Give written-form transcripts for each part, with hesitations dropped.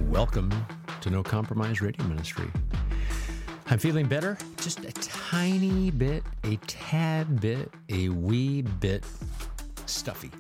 Welcome to No Compromise Radio Ministry. I'm feeling better, just a tiny bit, a tad bit, a wee bit stuffy.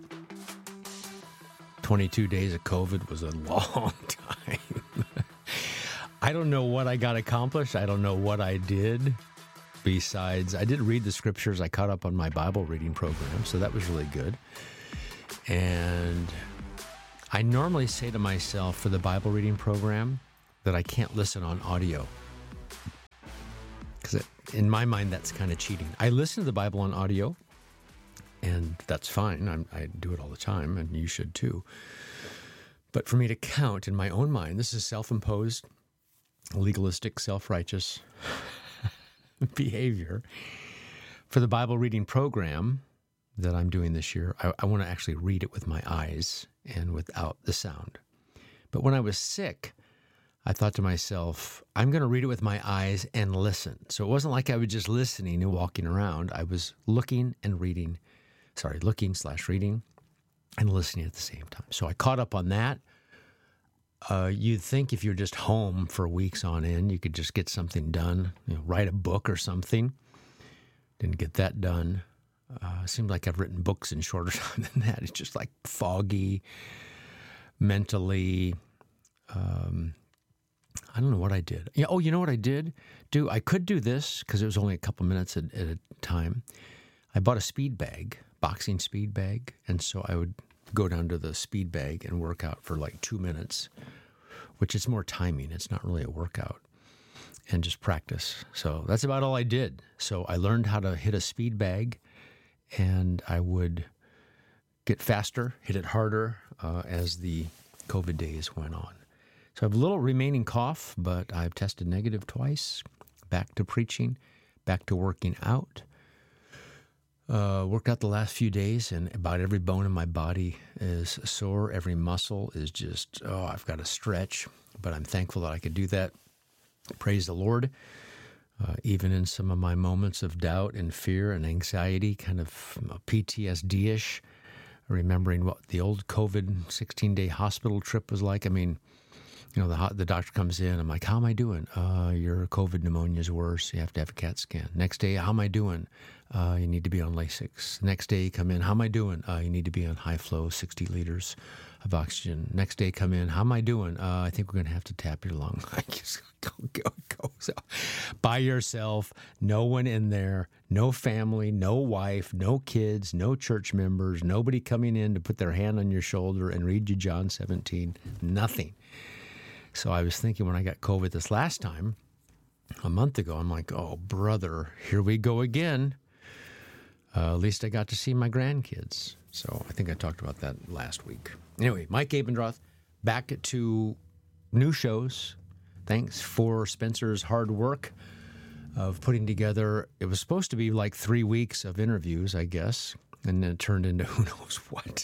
22 days of COVID was a long time. I don't know what I got accomplished. I don't know what I did. Besides, I did read the scriptures. I caught up on my Bible reading program, so that was really good. And I normally say to myself for the Bible reading program that I can't listen on audio. Because in my mind, that's kind of cheating. I listen to the Bible on audio, and that's fine. I do it all the time, and you should too. But for me to count in my own mind, this is self-imposed, legalistic, self-righteous behavior. For the Bible reading program that I'm doing this year, I want to actually read it with my eyes and without the sound. But when I was sick, I thought to myself, I'm going to read it with my eyes and listen. So it wasn't like I was just listening and walking around. I was looking/reading and listening at the same time. So I caught up on that. You'd think if you're just home for weeks on end, you could just get something done, write a book or something. Didn't get that done. Seems like I've written books in shorter time than that. It's just like foggy, mentally. I don't know what I did. You know what I did? I could do this because it was only a couple minutes at a time. I bought a speed bag, boxing speed bag, and so I would go down to the speed bag and work out for like 2 minutes, which is more timing. It's not really a workout, and just practice. So that's about all I did. So I learned how to hit a speed bag, and I would get faster, hit it harder as the COVID days went on. So I have a little remaining cough, but I've tested negative twice. Back to preaching, back to working out. Worked out the last few days, and about every bone in my body is sore. Every muscle is just, I've got to stretch. But I'm thankful that I could do that. Praise the Lord. Even in some of my moments of doubt and fear and anxiety, kind of PTSD-ish, remembering what the old COVID 16-day hospital trip was like. I mean, the doctor comes in. I'm like, how am I doing? Your COVID pneumonia is worse. You have to have a CAT scan. Next day, how am I doing? You need to be on Lasix. Next day, you come in. How am I doing? You need to be on high flow, 60 liters of oxygen. Next day, come in. How am I doing? I think we're going to have to tap your lung. Just go. So, by yourself, no one in there, no family, no wife, no kids, no church members, nobody coming in to put their hand on your shoulder and read you John 17. Nothing. So I was thinking when I got COVID this last time, a month ago, I'm like, oh, brother, here we go again. At least I got to see my grandkids. So I think I talked about that last week. Anyway, Mike Abendroth, back to new shows. Thanks for Spencer's hard work of putting together. It was supposed to be like 3 weeks of interviews, I guess, and then it turned into who knows what.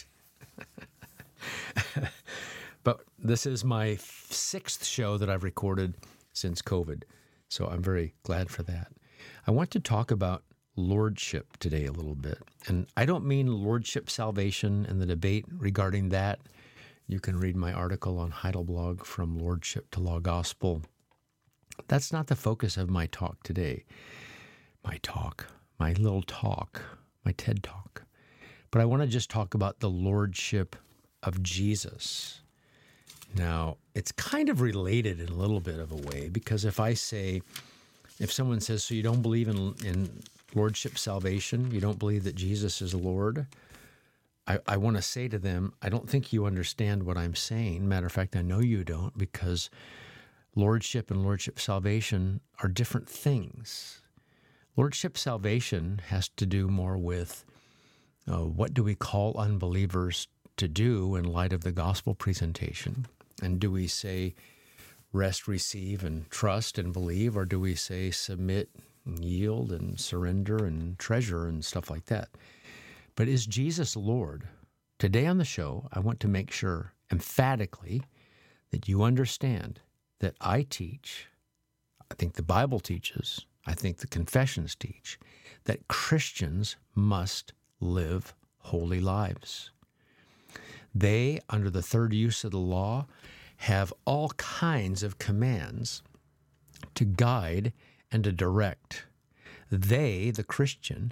But this is my 6th show that I've recorded since COVID, so I'm very glad for that. I want to talk about lordship today a little bit, and I don't mean lordship salvation and the debate regarding that. You can read my article on Heidelblog, From Lordship to Law Gospel. That's not the focus of my talk today. My little talk, my TED Talk. But I want to just talk about the lordship of Jesus. Now, it's kind of related in a little bit of a way, because if someone says, so you don't believe in lordship salvation, you don't believe that Jesus is Lord, I want to say to them, I don't think you understand what I'm saying. Matter of fact, I know you don't, because lordship and lordship salvation are different things. Lordship salvation has to do more with what do we call unbelievers to do in light of the gospel presentation. And do we say rest, receive, and trust and believe, or do we say submit, and yield, and surrender, and treasure, and stuff like that? But is Jesus Lord? Today on the show, I want to make sure emphatically that you understand that I teach, I think the Bible teaches, I think the confessions teach, that Christians must live holy lives. They, under the third use of the law, have all kinds of commands to guide and to direct. They, the Christians,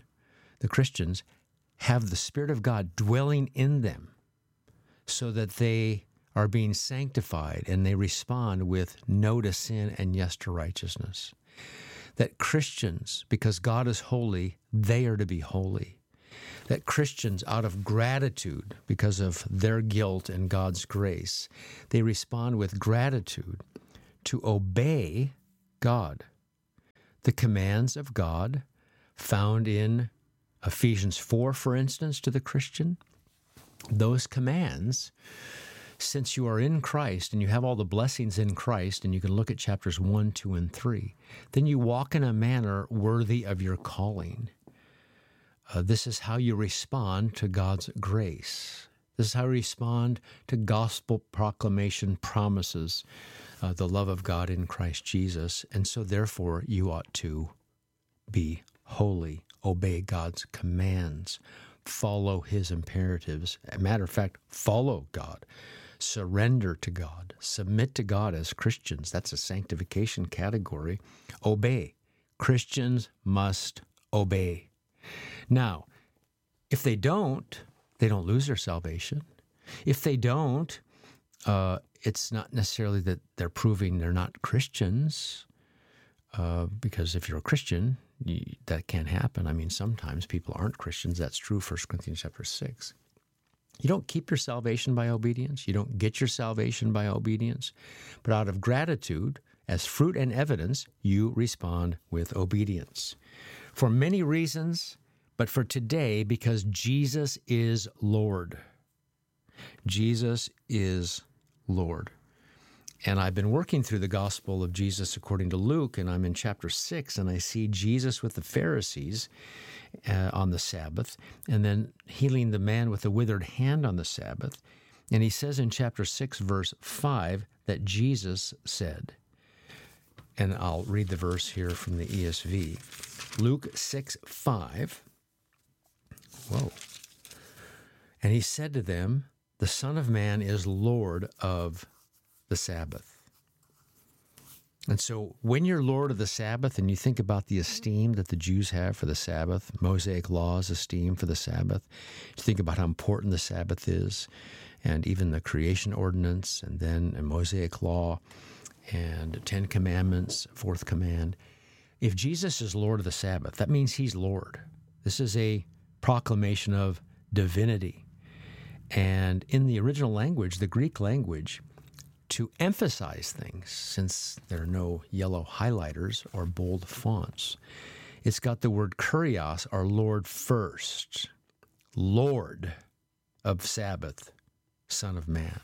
have the Spirit of God dwelling in them so that they are being sanctified and they respond with no to sin and yes to righteousness. That Christians, because God is holy, they are to be holy. That Christians, out of gratitude because of their guilt and God's grace, they respond with gratitude to obey God. The commands of God found in Ephesians 4, for instance, to the Christian, those commands, since you are in Christ and you have all the blessings in Christ, and you can look at chapters 1, 2, and 3, then you walk in a manner worthy of your calling. This is how you respond to God's grace. This is how you respond to gospel proclamation promises, the love of God in Christ Jesus. And so therefore you ought to be holy, obey God's commands, follow his imperatives. As a matter of fact, follow God, surrender to God, submit to God as Christians. That's a sanctification category. Obey. Christians must obey. Now, if they don't lose their salvation. If they don't, it's not necessarily that they're proving they're not Christians, because if you're a Christian, that can't happen. I mean, sometimes people aren't Christians. That's true, 1 Corinthians chapter 6. You don't keep your salvation by obedience. You don't get your salvation by obedience. But out of gratitude, as fruit and evidence, you respond with obedience. For many reasons, but for today, because Jesus is Lord. Jesus is Lord. And I've been working through the gospel of Jesus according to Luke, and I'm in chapter 6, and I see Jesus with the Pharisees on the Sabbath, and then healing the man with the withered hand on the Sabbath. And he says in chapter 6, verse 5, that Jesus said, and I'll read the verse here from the ESV, Luke 6:5. Whoa. And he said to them, the Son of Man is Lord of the Sabbath. And so when you're Lord of the Sabbath and you think about the esteem that the Jews have for the Sabbath, Mosaic law's esteem for the Sabbath, you think about how important the Sabbath is, and even the creation ordinance, and then a Mosaic law, and 10 commandments, fourth command. If Jesus is Lord of the Sabbath, that means he's Lord. This is a proclamation of divinity. And in the original language, the Greek language, to emphasize things, since there are no yellow highlighters or bold fonts, it's got the word kurios, or Lord, first. Lord of Sabbath, Son of Man.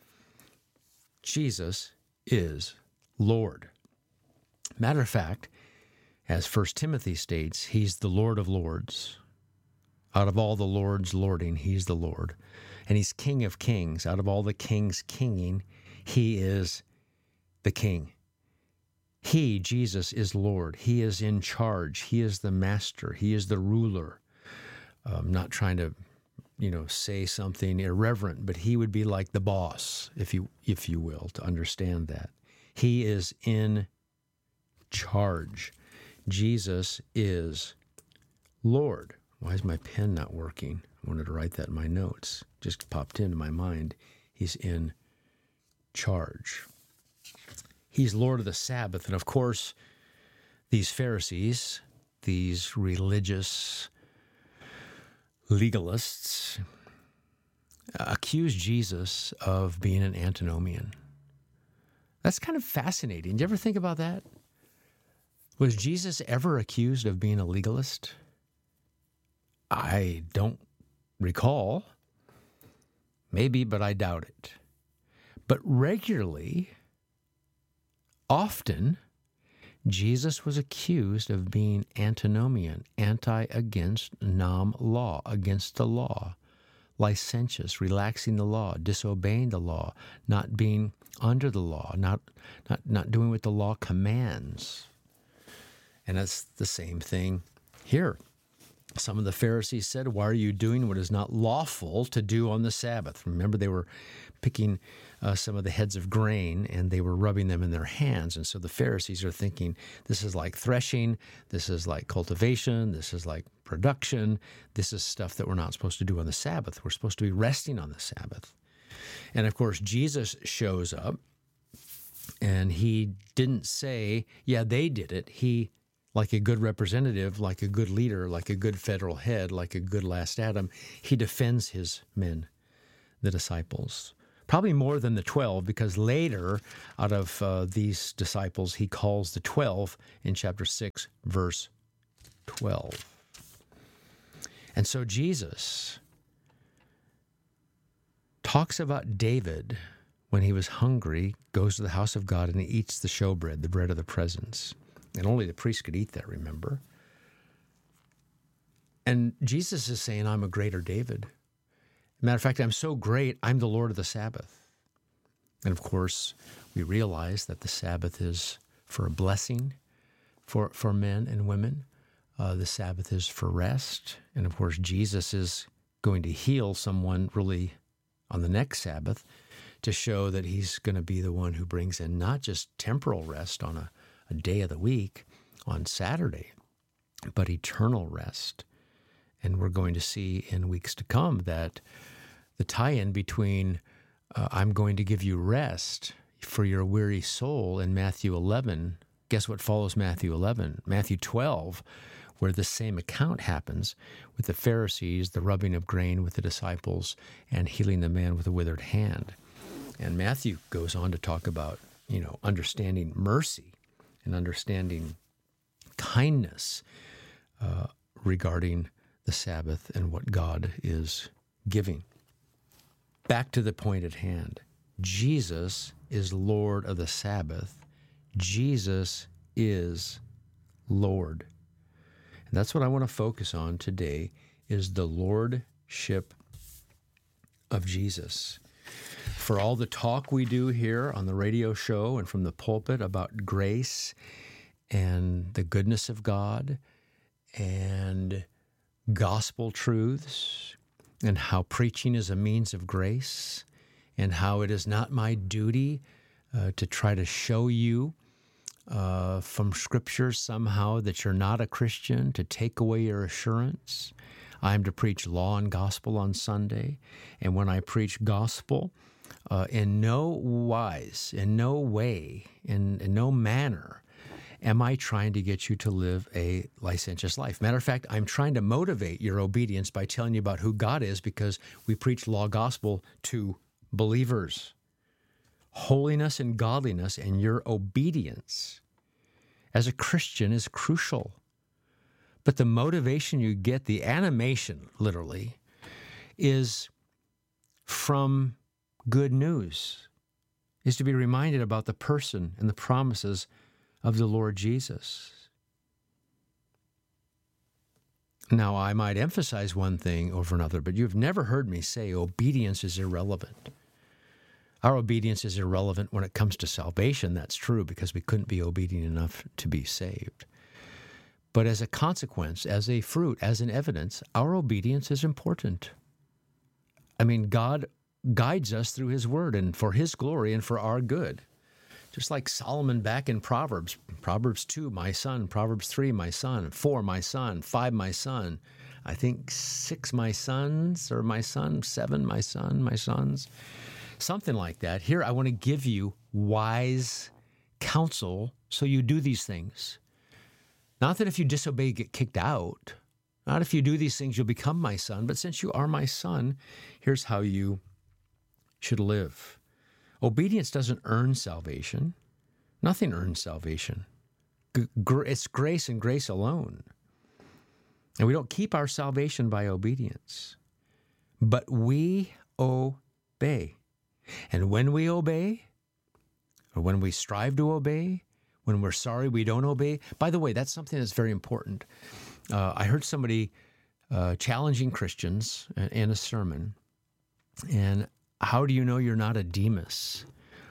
Jesus is Lord. Matter of fact, as 1 Timothy states, he's the Lord of lords. Out of all the lords lording, he's the Lord. And he's King of kings. Out of all the kings kinging, he is the King. He, Jesus, is Lord. He is in charge. He is the master. He is the ruler. I'm not trying to, say something irreverent, but he would be like the boss, if you will, to understand that. He is in charge. Jesus is Lord. Why is my pen not working? I wanted to write that in my notes. Just popped into my mind. He's in charge. He's Lord of the Sabbath. And of course, these Pharisees, these religious legalists, accuse Jesus of being an antinomian. That's kind of fascinating. Do you ever think about that? Was Jesus ever accused of being a legalist? I don't recall. Maybe, but I doubt it. But regularly, often, Jesus was accused of being antinomian, against law, against the law, licentious, relaxing the law, disobeying the law, not being under the law, not doing what the law commands. And that's the same thing here. Some of the Pharisees said, why are you doing what is not lawful to do on the Sabbath? Remember, they were picking some of the heads of grain, and they were rubbing them in their hands. And so the Pharisees are thinking, this is like threshing, this is like cultivation, this is like production, this is stuff that we're not supposed to do on the Sabbath. We're supposed to be resting on the Sabbath. And of course, Jesus shows up, and he didn't say, yeah, they did it. He, like a good representative, like a good leader, like a good federal head, like a good last Adam, he defends his men, the disciples. Probably more than the 12, because later, out of these disciples, he calls the 12 in chapter 6, verse 12. And so Jesus talks about David when he was hungry, goes to the house of God, and he eats the showbread, the bread of the presence. And only the priest could eat that, remember? And Jesus is saying, I'm a greater David. Matter of fact, I'm so great, I'm the Lord of the Sabbath. And of course, we realize that the Sabbath is for a blessing for men and women. The Sabbath is for rest. And of course, Jesus is going to heal someone really on the next Sabbath to show that he's going to be the one who brings in not just temporal rest on a day of the week on Saturday, but eternal rest. And we're going to see in weeks to come that the tie-in between I'm going to give you rest for your weary soul in Matthew 11, guess what follows Matthew 11? Matthew 12, where the same account happens with the Pharisees, the rubbing of grain with the disciples, and healing the man with a withered hand. And Matthew goes on to talk about, understanding mercy and understanding kindness regarding the Sabbath and what God is giving. Back to the point at hand. Jesus is Lord of the Sabbath. Jesus is Lord. And that's what I want to focus on today, is the lordship of Jesus. For all the talk we do here on the radio show and from the pulpit about grace and the goodness of God and gospel truths and how preaching is a means of grace and how it is not my duty to try to show you from Scripture somehow that you're not a Christian, to take away your assurance. I am to preach law and gospel on Sunday. And when I preach gospel, in no wise, in no way, in no manner am I trying to get you to live a licentious life. Matter of fact, I'm trying to motivate your obedience by telling you about who God is, because we preach law gospel to believers. Holiness and godliness and your obedience as a Christian is crucial. But the motivation you get, the animation, literally, is from good news, is to be reminded about the person and the promises of the Lord Jesus. Now, I might emphasize one thing over another, but you've never heard me say obedience is irrelevant. Our obedience is irrelevant when it comes to salvation. That's true, because we couldn't be obedient enough to be saved. But as a consequence, as a fruit, as an evidence, our obedience is important. I mean, God guides us through His Word and for His glory and for our good. Just like Solomon back in Proverbs. Proverbs 2, my son. Proverbs 3, my son. 4, my son. 5, my son. I think 6, my sons, or my son. 7, my son, my sons. Something like that. Here, I want to give you wise counsel so you do these things. Not that if you disobey, you get kicked out. Not if you do these things, you'll become my son. But since you are my son, here's how you should live. Obedience doesn't earn salvation. Nothing earns salvation. It's grace and grace alone. And we don't keep our salvation by obedience. But we obey. And when we obey, or when we strive to obey, when we're sorry we don't obey, by the way, that's something that's very important. I heard somebody challenging Christians in a sermon, and how do you know you're not a Demas?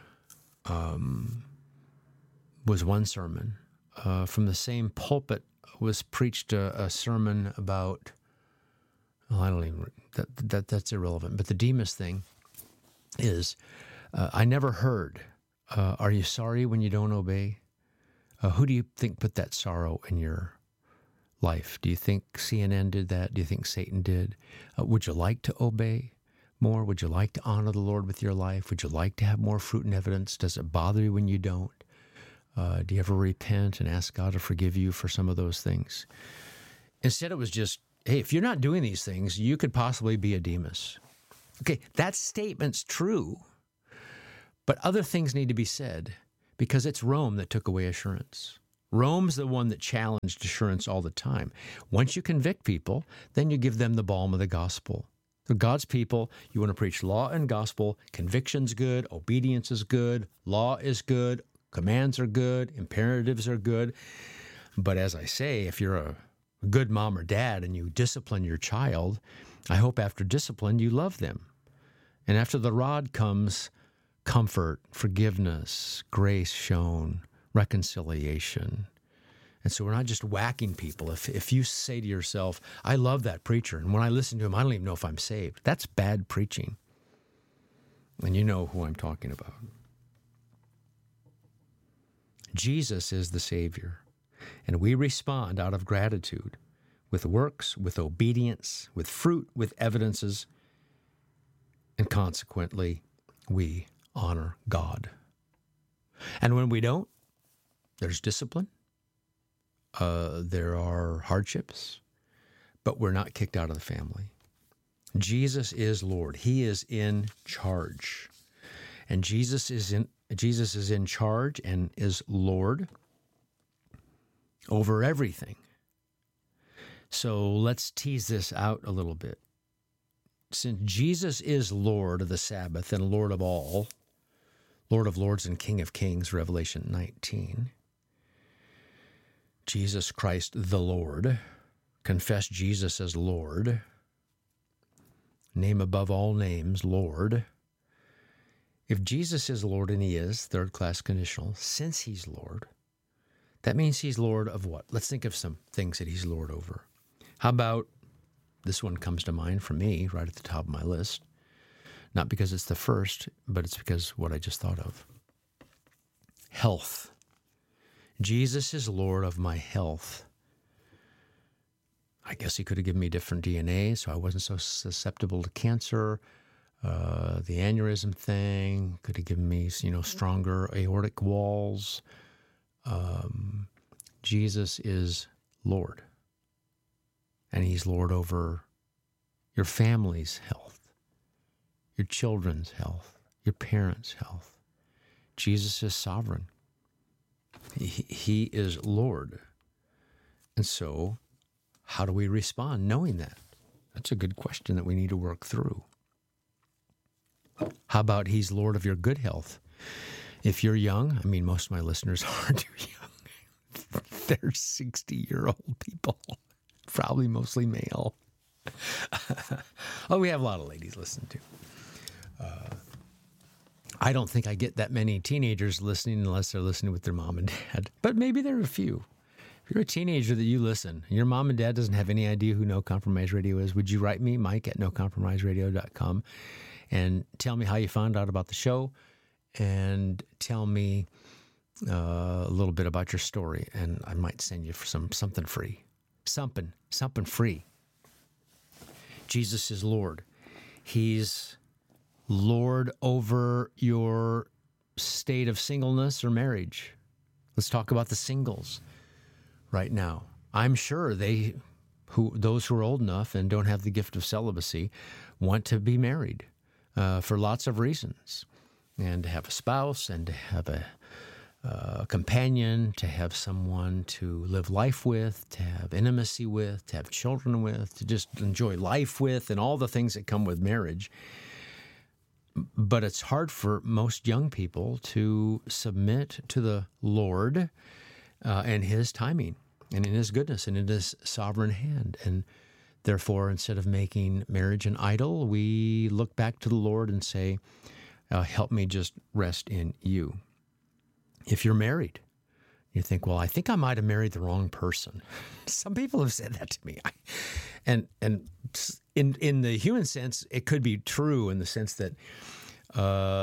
Was one sermon. From the same pulpit was preached a sermon about, I don't even, that's irrelevant, but the Demas thing is I never heard, are you sorry when you don't obey? Who do you think put that sorrow in your life? Do you think CNN did that? Do you think Satan did? Would you like to obey more? Would you like to honor the Lord with your life? Would you like to have more fruit and evidence? Does it bother you when you don't? Do you ever repent and ask God to forgive you for some of those things? Instead, it was just, hey, if you're not doing these things, you could possibly be a Demas. Okay, that statement's true, but other things need to be said because it's Rome that took away assurance. Rome's the one that challenged assurance all the time. Once you convict people, then you give them the balm of the gospel. So God's people, you want to preach law and gospel. Conviction's good, obedience is good, law is good, commands are good, imperatives are good. But as I say, if you're a good mom or dad and you discipline your child, I hope after discipline you love them. And after the rod comes comfort, forgiveness, grace shown, reconciliation. And so we're not just whacking people. If you say to yourself, I love that preacher, and when I listen to him, I don't even know if I'm saved, that's bad preaching. And you know who I'm talking about. Jesus is the Savior, and we respond out of gratitude with works, with obedience, with fruit, with evidences, and consequently, we honor God. And when we don't, there's discipline, there are hardships, but we're not kicked out of the family. Jesus is Lord. He is in charge. And Jesus is in charge and is Lord over everything. So let's tease this out a little bit. Since Jesus is Lord of the Sabbath and Lord of all, Lord of Lords and King of Kings, Revelation 19, Jesus Christ the Lord, confess Jesus as Lord, name above all names, Lord. If Jesus is Lord, and he is, third-class conditional, since he's Lord, that means he's Lord of what? Let's think of some things that he's Lord over. How about, this one comes to mind for me right at the top of my list, not because it's the first, but it's because what I just thought of. Health. Jesus is Lord of my health. I guess he could have given me different DNA, so I wasn't so susceptible to cancer. The aneurysm thing could have given me, stronger aortic walls. Jesus is Lord. And he's Lord over your family's health, your children's health, your parents' health. Jesus is sovereign. He is Lord. And so, how do we respond knowing that? That's a good question that we need to work through. How about he's Lord of your good health? If you're young, most of my listeners aren't too young. They're 60-year-old people, probably mostly male. Oh, we have a lot of ladies listening too. I don't think I get that many teenagers listening unless they're listening with their mom and dad, but maybe there are a few. If you're a teenager that you listen, and your mom and dad doesn't have any idea who No Compromise Radio is, would you write me, Mike at nocompromiseradio.com, and tell me how you found out about the show, and tell me a little bit about your story, and I might send you for something free. Something free. Jesus is Lord. He's Lord over your state of singleness or marriage. Let's talk about the singles right now. I'm sure those who are old enough and don't have the gift of celibacy want to be married for lots of reasons, and to have a spouse, and to have a companion, to have someone to live life with, to have intimacy with, to have children with, to just enjoy life with, and all the things that come with marriage. But it's hard for most young people to submit to the Lord and his timing, and in his goodness, and in his sovereign hand. And therefore, instead of making marriage an idol, we look back to the Lord and say, help me just rest in you. If you're married, you think, well, I think I might have married the wrong person. Some people have said that to me. And in the human sense, it could be true in the sense that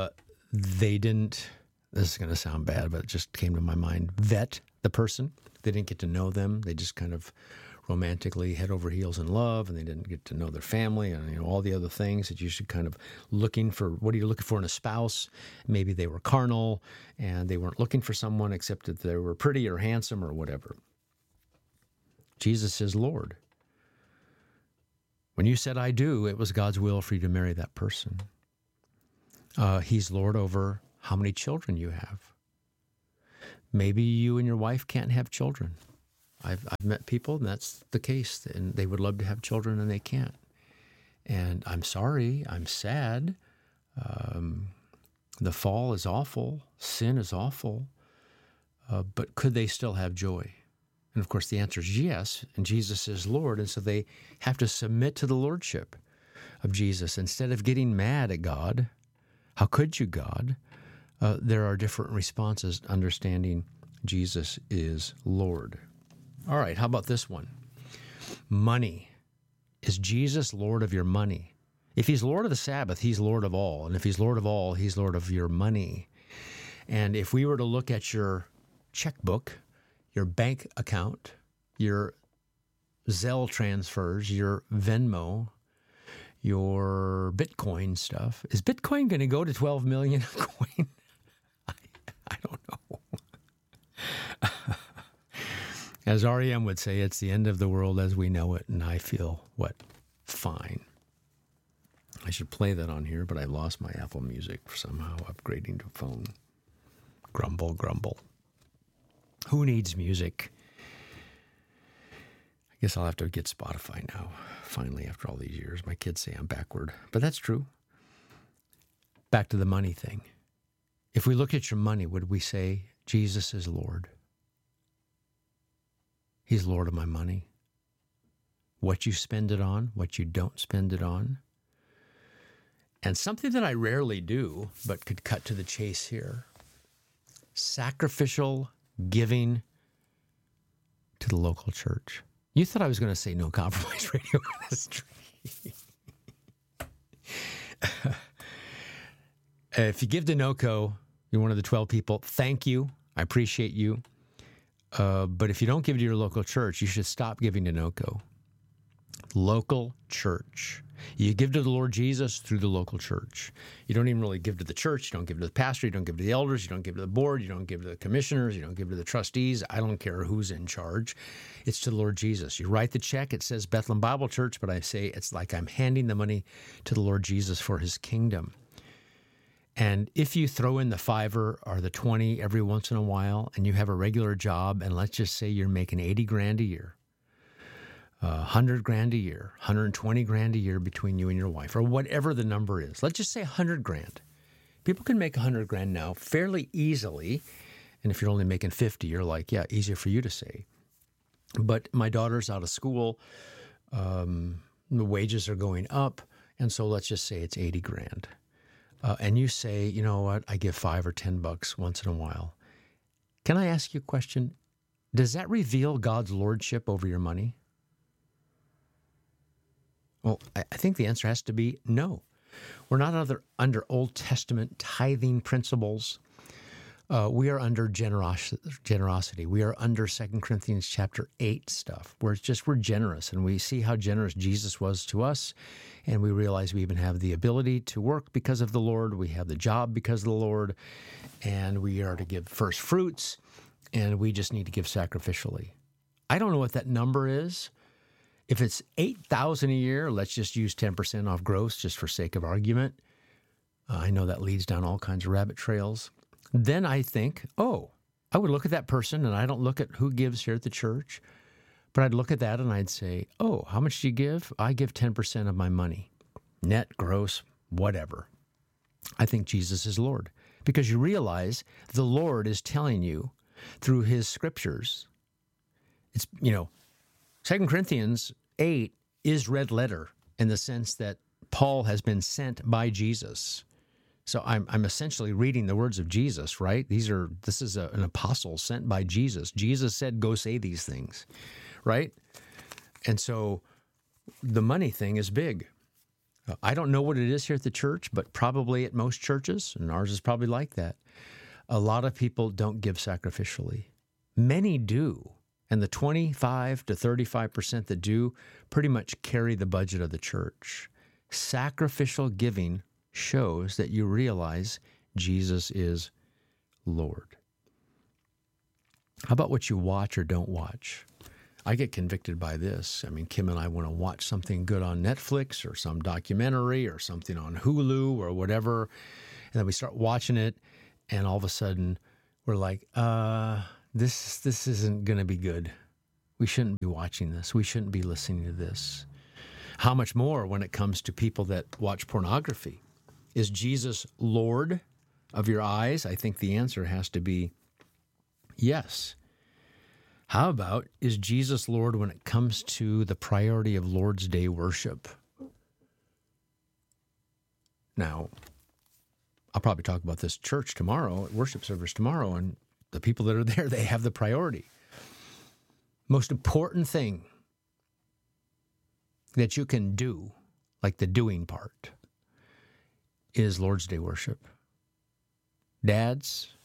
they didn't, this is going to sound bad, but it just came to my mind, vet the person. They didn't get to know them. They just kind of romantically head over heels in love, and they didn't get to know their family and all the other things that you should kind of looking for. What are you looking for in a spouse? Maybe they were carnal and they weren't looking for someone except that they were pretty or handsome or whatever. Jesus is Lord. When you said I do, it was God's will for you to marry that person. He's Lord over how many children you have. Maybe you and your wife can't have children. I've met people, and that's the case, and they would love to have children, and they can't. And I'm sorry, I'm sad. The fall is awful. Sin is awful. But could they still have joy? And of course, the answer is yes, and Jesus is Lord, and so they have to submit to the lordship of Jesus. Instead of getting mad at God, how could you, God? There are different responses, understanding Jesus is Lord. All right, how about this one? Money. Is Jesus Lord of your money? If he's Lord of the Sabbath, he's Lord of all. And if he's Lord of all, he's Lord of your money. And if we were to look at your checkbook, your bank account, your Zelle transfers, your Venmo, your Bitcoin stuff, is Bitcoin going to go to 12 million a coin? I don't know. As REM would say, it's the end of the world as we know it, and I feel, fine. I should play that on here, but I lost my Apple Music for somehow upgrading to phone. Grumble, grumble. Who needs music? I guess I'll have to get Spotify now, finally, after all these years. My kids say I'm backward, but that's true. Back to the money thing. If we look at your money, would we say Jesus is Lord? He's Lord of my money. What you spend it on, what you don't spend it on. And something that I rarely do, but could cut to the chase here, sacrificial giving to the local church. You thought I was going to say no compromise radio ministry. If you give to NOCO, you're one of the 12 people, thank you. I appreciate you. But if you don't give to your local church, you should stop giving to NOCO. Local church. You give to the Lord Jesus through the local church. You don't even really give to the church. You don't give to the pastor. You don't give to the elders. You don't give to the board. You don't give to the commissioners. You don't give to the trustees. I don't care who's in charge. It's to the Lord Jesus. You write the check. It says Bethlehem Bible Church, but I say it's like I'm handing the money to the Lord Jesus for his kingdom. And if you throw in the $5 or the $20 every once in a while, and you have a regular job, and let's just say you're making $80,000 a year, $100,000 a year, $120,000 a year between you and your wife, or whatever the number is. Let's just say $100,000. People can make $100,000 now fairly easily, and if you're only making 50, you're like, yeah, easier for you to say. But my daughter's out of school, the wages are going up, and so let's just say it's $80,000. And you say, you know what, I give $5 or $10 once in a while. Can I ask you a question? Does that reveal God's lordship over your money? Well, I think the answer has to be no. We're not under Old Testament tithing principles. We are under generosity. We are under 2 Corinthians chapter 8 stuff, where it's just we're generous, and we see how generous Jesus was to us, and we realize we even have the ability to work because of the Lord. We have the job because of the Lord, and we are to give first fruits, and we just need to give sacrificially. I don't know what that number is. If it's $8,000 a year, let's just use 10% off gross just for sake of argument. I know that leads down all kinds of rabbit trails. Then I think, I would look at that person, and I don't look at who gives here at the church, but I'd look at that and I'd say, how much do you give? I give 10% of my money, net, gross, whatever. I think Jesus is Lord, because you realize the Lord is telling you through his scriptures. It's, 2 Corinthians 8 is red letter in the sense that Paul has been sent by Jesus. So I'm essentially reading the words of Jesus, right? This is an apostle sent by Jesus. Jesus said, go say these things, right? And so the money thing is big. I don't know what it is here at the church, but probably at most churches, and ours is probably like that, a lot of people don't give sacrificially. Many do. And the 25 to 35% that do pretty much carry the budget of the church. Sacrificial giving shows that you realize Jesus is Lord. How about what you watch or don't watch? I get convicted by this. I mean, Kim and I want to watch something good on Netflix or some documentary or something on Hulu or whatever. And then we start watching it, and all of a sudden we're like, this isn't going to be good. We shouldn't be watching this. We shouldn't be listening to this. How much more when it comes to people that watch pornography? Is Jesus Lord of your eyes? I think the answer has to be yes. How about, is Jesus Lord when it comes to the priority of Lord's Day worship? Now, I'll probably talk about this church tomorrow, at worship service tomorrow, and the people that are there, they have the priority. Most important thing that you can do, like the doing part, is Lord's Day worship. Dads,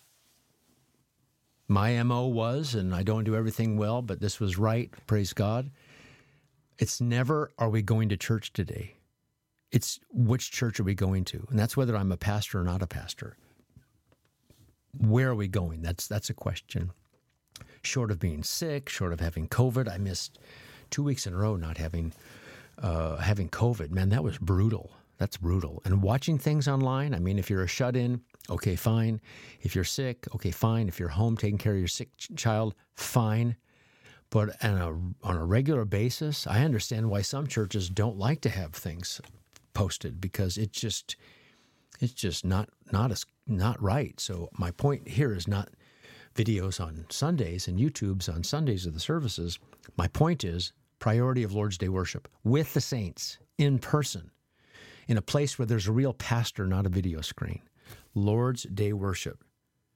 my MO was, and I don't do everything well, but this was right, praise God. It's never, are we going to church today? It's which church are we going to? And that's whether I'm a pastor or not a pastor. Where are we going? That's a question. Short of being sick, short of having COVID, I missed 2 weeks in a row not having COVID. Man, that was brutal. That's brutal. And watching things online, I mean, if you're a shut-in, okay, fine. If you're sick, okay, fine. If you're home taking care of your sick child, fine. But on a regular basis, I understand why some churches don't like to have things posted, because it's just not right. So my point here is not videos on Sundays and YouTubes on Sundays of the services. My point is priority of Lord's Day worship with the saints in person, in a place where there's a real pastor, not a video screen. Lord's Day worship.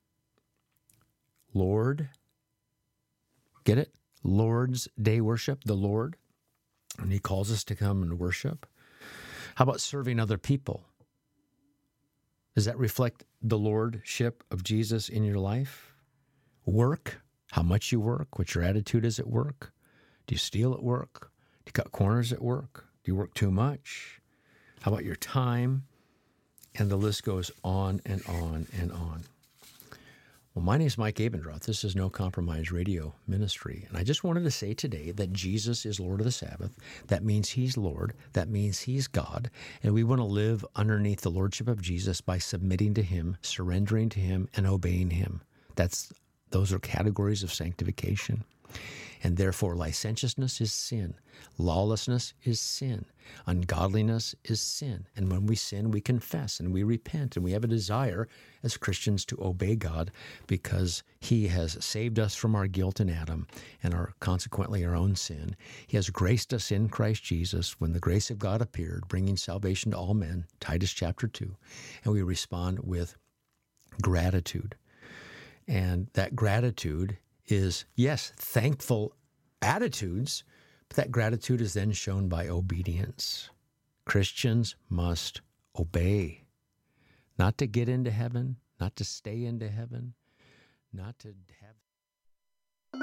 Lord, get it? Lord's Day worship, the Lord. And he calls us to come and worship. How about serving other people? Does that reflect the lordship of Jesus in your life? Work, how much you work, what your attitude is at work. Do you steal at work? Do you cut corners at work? Do you work too much? How about your time? And the list goes on and on and on. Well, my name is Mike Abendroth. This is No Compromise Radio Ministry. And I just wanted to say today that Jesus is Lord of the Sabbath. That means he's Lord. That means he's God. And we want to live underneath the lordship of Jesus by submitting to him, surrendering to him, and obeying him. Those are categories of sanctification. And therefore, licentiousness is sin. Lawlessness is sin. Ungodliness is sin. And when we sin, we confess and we repent, and we have a desire as Christians to obey God, because he has saved us from our guilt in Adam and consequently our own sin. He has graced us in Christ Jesus when the grace of God appeared, bringing salvation to all men, Titus chapter 2. And we respond with gratitude. And that gratitude is, yes, thankful attitudes, but that gratitude is then shown by obedience. Christians must obey, not to get into heaven, not to stay into heaven, not to have...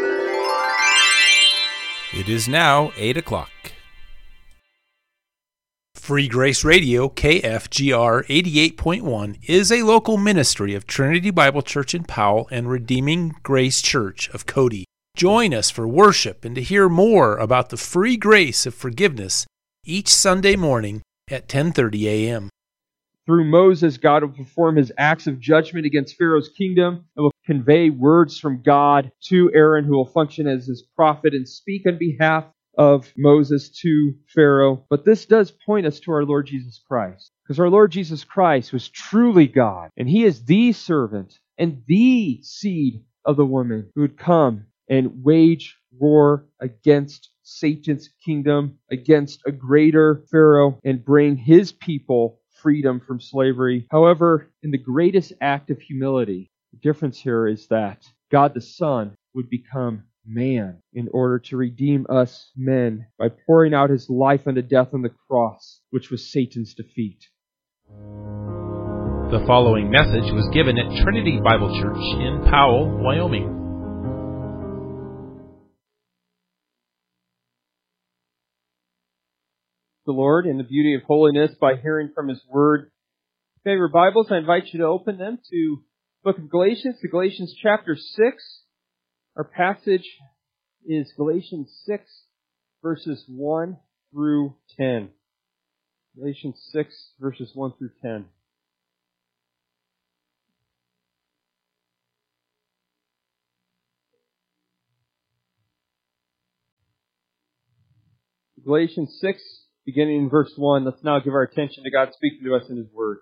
It is now 8 o'clock. Free Grace Radio, KFGR 88.1, is a local ministry of Trinity Bible Church in Powell and Redeeming Grace Church of Cody. Join us for worship and to hear more about the free grace of forgiveness each Sunday morning at 10:30 a.m. Through Moses, God will perform his acts of judgment against Pharaoh's kingdom and will convey words from God to Aaron, who will function as his prophet and speak on behalf of Moses to Pharaoh. But this does point us to our Lord Jesus Christ, because our Lord Jesus Christ was truly God, and he is the servant and the seed of the woman who would come and wage war against Satan's kingdom, against a greater Pharaoh, and bring his people freedom from slavery. However, in the greatest act of humility, the difference here is that God the Son would become man in order to redeem us men by pouring out his life unto death on the cross, which was Satan's defeat. The following message was given at Trinity Bible Church in Powell, Wyoming. The Lord in the beauty of holiness by hearing from His Word. Favorite Bibles, I invite you to open them to the book of Galatians, to Galatians chapter 6. Our passage is Galatians 6, verses 1 through 10. Galatians 6, verses 1 through 10. Galatians 6, beginning in verse 1. Let's now give our attention to God speaking to us in His Word.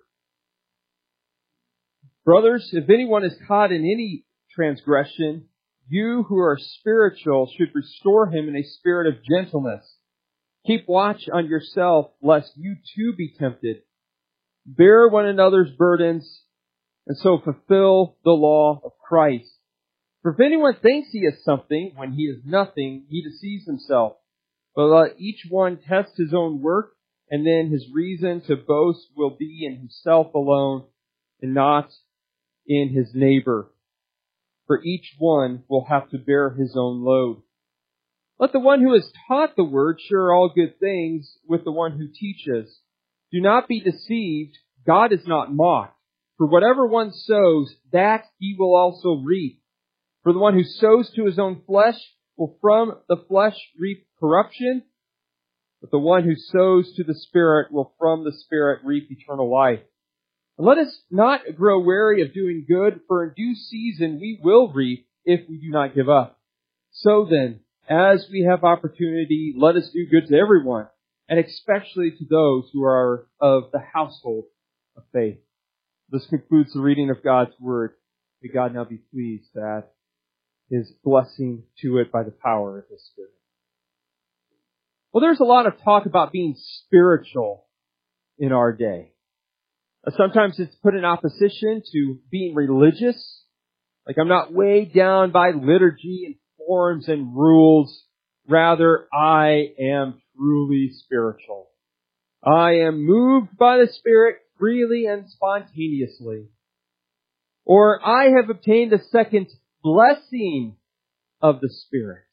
Brothers, if anyone is caught in any transgression, you who are spiritual should restore him in a spirit of gentleness. Keep watch on yourself, lest you too be tempted. Bear one another's burdens, and so fulfill the law of Christ. For if anyone thinks he is something when he is nothing, he deceives himself. But let each one test his own work, and then his reason to boast will be in himself alone, and not in his neighbor. For each one will have to bear his own load. Let the one who has taught the word share all good things with the one who teaches. Do not be deceived, God is not mocked. For whatever one sows, that he will also reap. For the one who sows to his own flesh will from the flesh reap corruption, but the one who sows to the Spirit will from the Spirit reap eternal life. And let us not grow weary of doing good, for in due season we will reap if we do not give up. So then, as we have opportunity, let us do good to everyone, and especially to those who are of the household of faith. This concludes the reading of God's Word. May God now be pleased to add His blessing to it by the power of His Spirit. Well, there's a lot of talk about being spiritual in our day. Sometimes it's put in opposition to being religious. Like, I'm not weighed down by liturgy and forms and rules. Rather, I am truly spiritual. I am moved by the Spirit freely and spontaneously. Or I have obtained a second blessing of the Spirit.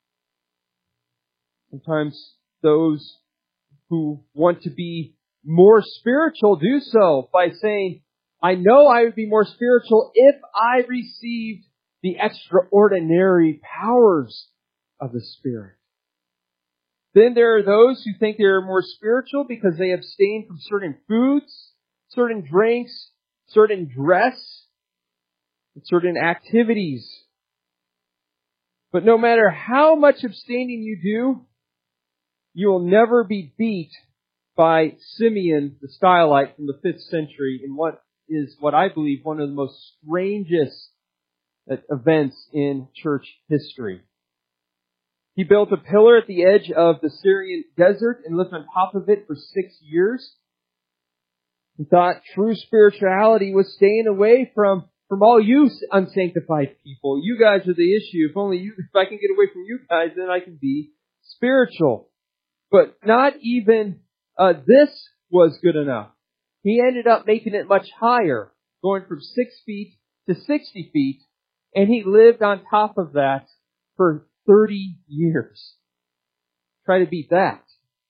Sometimes those who want to be more spiritual do so by saying, I know I would be more spiritual if I received the extraordinary powers of the Spirit. Then there are those who think they are more spiritual because they abstain from certain foods, certain drinks, certain dress, and certain activities. But no matter how much abstaining you do, you will never be beat by Simeon the Stylite from the 5th century in what is what I believe one of the most strangest events in church history. He built a pillar at the edge of the Syrian desert and lived on top of it for 6 years. He thought true spirituality was staying away from all you unsanctified people. You guys are the issue. If I can get away from you guys, then I can be spiritual. But not even this was good enough. He ended up making it much higher, going from 6 feet to 60 feet, and he lived on top of that for 30 years. Try to beat that.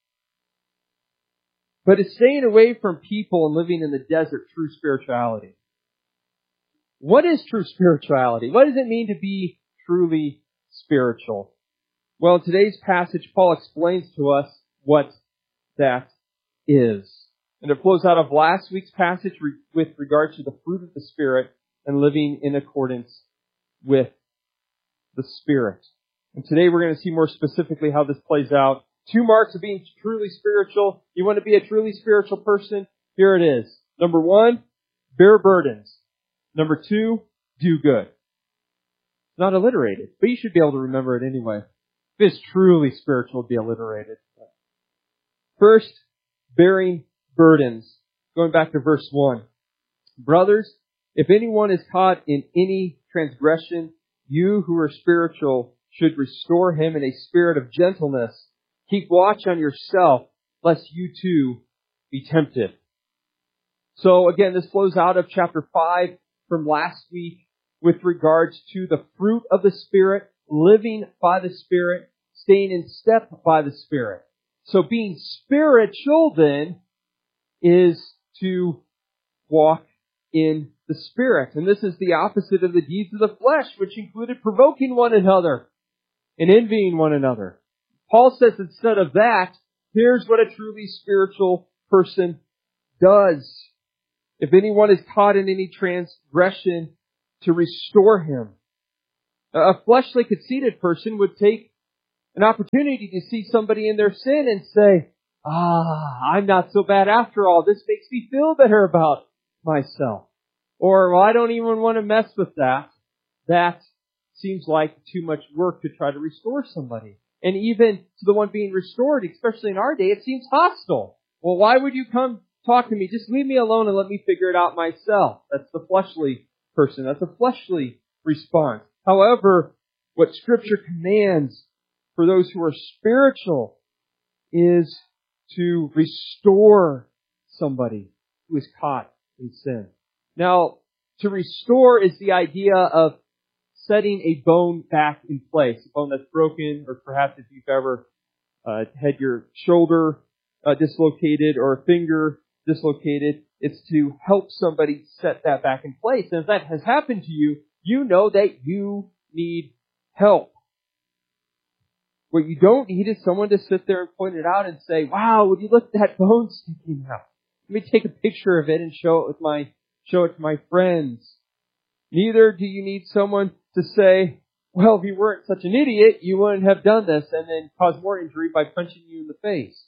But it's staying away from people and living in the desert true spirituality. What is true spirituality? What does it mean to be truly spiritual? Well, in today's passage, Paul explains to us what that is. And it flows out of last week's passage with regard to the fruit of the Spirit and living in accordance with the Spirit. And today we're going to see more specifically how this plays out. 2 marks of being truly spiritual. You want to be a truly spiritual person? Here it is. Number 1, bear burdens. Number 2, do good. It's not alliterated, but you should be able to remember it anyway. If it's truly spiritual, be alliterated. First, bearing burdens. Going back to verse 1. Brothers, if anyone is caught in any transgression, you who are spiritual should restore him in a spirit of gentleness. Keep watch on yourself, lest you too be tempted. So again, this flows out of chapter 5 from last week with regards to the fruit of the Spirit, living by the Spirit, staying in step by the Spirit. So being spiritual then is to walk in the Spirit. And this is the opposite of the deeds of the flesh, which included provoking one another and envying one another. Paul says instead of that, here's what a truly spiritual person does. If anyone is caught in any transgression, to restore him. A fleshly, conceited person would take an opportunity to see somebody in their sin and say, I'm not so bad after all. This makes me feel better about myself. Or, well, I don't even want to mess with that. That seems like too much work to try to restore somebody. And even to the one being restored, especially in our day, it seems hostile. Well, why would you come talk to me? Just leave me alone and let me figure it out myself. That's the fleshly person. That's a fleshly response. However, what Scripture commands for those who are spiritual is to restore somebody who is caught in sin. Now, to restore is the idea of setting a bone back in place, a bone that's broken, or perhaps if you've ever had your shoulder dislocated or a finger dislocated, it's to help somebody set that back in place. And if that has happened to you, you know that you need help. What you don't need is someone to sit there and point it out and say, wow, would you look at that bone sticking out? Let me take a picture of it and show it to my friends. Neither do you need someone to say, well, if you weren't such an idiot, you wouldn't have done this, and then cause more injury by punching you in the face.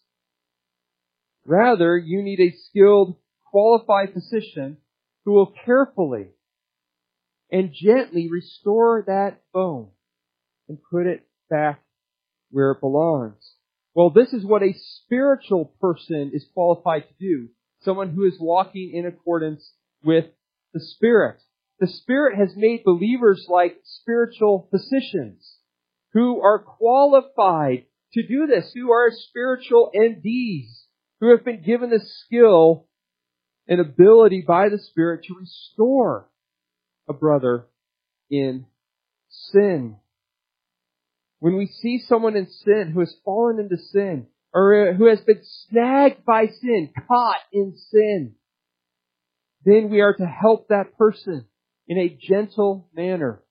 Rather, you need a skilled, qualified physician who will carefully and gently restore that bone and put it back where it belongs. Well, this is what a spiritual person is qualified to do. Someone who is walking in accordance with the Spirit. The Spirit has made believers like spiritual physicians who are qualified to do this, who are spiritual MDs, who have been given the skill and ability by the Spirit to restore a brother in sin. When we see someone in sin who has fallen into sin, or who has been snagged by sin, caught in sin, then we are to help that person in a gentle manner,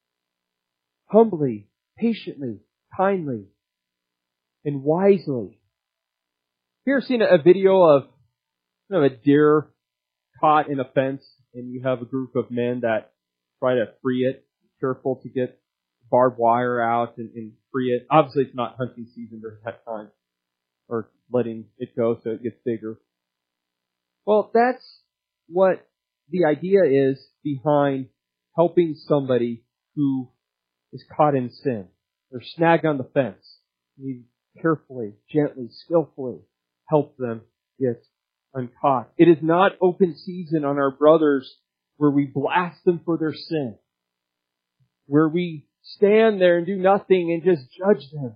humbly, patiently, kindly, and wisely. Have you ever seen a video of a deer caught in a fence, and you have a group of men that try to free it, careful to get barbed wire out and free it? Obviously, it's not hunting season during that time, or letting it go so it gets bigger. Well, that's what the idea is behind helping somebody who is caught in sin. They're snagged on the fence. You carefully, gently, skillfully help them get uncaught. It is not open season on our brothers where we blast them for their sin, where we stand there and do nothing and just judge them.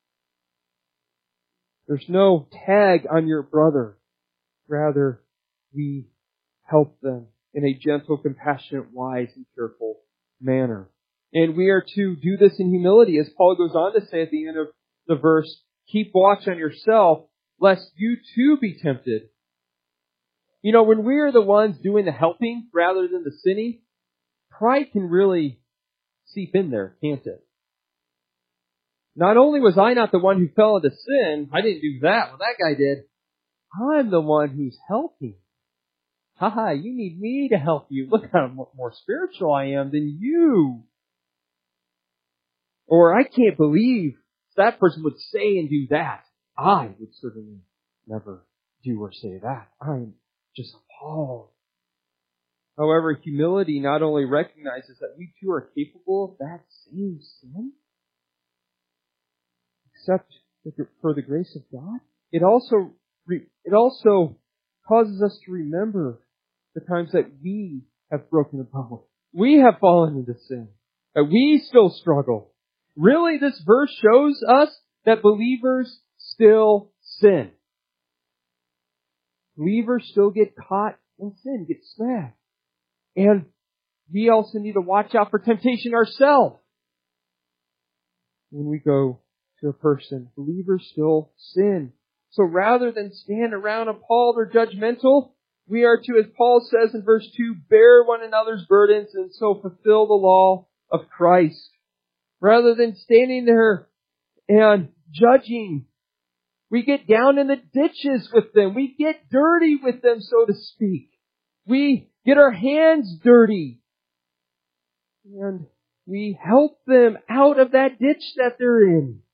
There's no tag on your brother. Rather, we help them in a gentle, compassionate, wise, and careful manner. And we are to do this in humility, as Paul goes on to say at the end of the verse, keep watch on yourself, lest you too be tempted. You know, when we are the ones doing the helping rather than the sinning, pride can really seep in there, can't it? Not only was I not the one who fell into sin, I didn't do that. Well, that guy did. I'm the one who's helping. Haha, you need me to help you. Look how more spiritual I am than you. Or I can't believe that person would say and do that. I would certainly never do or say that. I'm just appalled. However, humility not only recognizes that we too are capable of that same sin, except for the grace of God, it also causes us to remember the times that we have broken the bubble. We have fallen into sin. That we still struggle. really this verse shows us that believers still sin. Believers still get caught in sin, get snagged. And we also need to watch out for temptation ourselves. When we go to a person, believers still sin. So rather than stand around appalled or judgmental, we are to, as Paul says in verse 2, bear one another's burdens and so fulfill the law of Christ. Rather than standing there and judging, we get down in the ditches with them. We get dirty with them, so to speak. We get our hands dirty. And we help them out of that ditch that they're in.